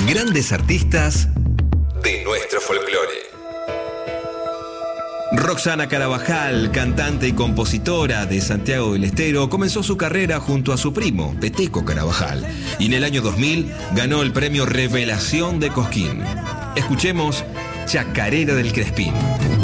Grandes artistas de nuestro folclore. Roxana Carabajal, cantante y compositora de Santiago del Estero, comenzó su carrera junto a su primo, Peteco Carabajal, y en el año 2000 ganó el premio Revelación de Cosquín. Escuchemos Chacarera del Crespín.